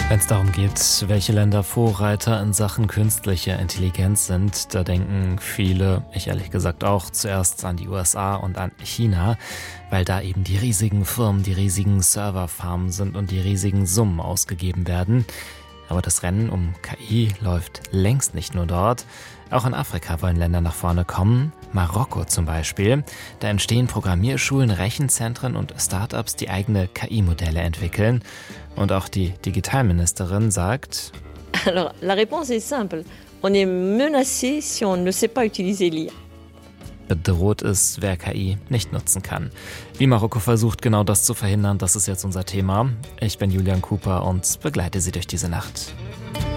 Wenn es darum geht, welche Länder Vorreiter in Sachen künstliche Intelligenz sind, da denken viele, ich ehrlich gesagt auch, zuerst an die USA und an China, weil da eben die riesigen Firmen, die riesigen Serverfarmen sind und die riesigen Summen ausgegeben werden. Aber das Rennen um KI läuft längst nicht nur dort. Auch in Afrika wollen Länder nach vorne kommen. Marokko zum Beispiel. Da entstehen Programmierschulen, Rechenzentren und Startups, die eigene KI-Modelle entwickeln. Und auch die Digitalministerin sagt: Alors, la réponse est simple. On est menacé si on ne sait pas utiliser l'IA. Bedroht ist, wer KI nicht nutzen kann. Wie Marokko versucht, genau das zu verhindern, das ist jetzt unser Thema. Ich bin Julian Cooper und begleite Sie durch diese Nacht.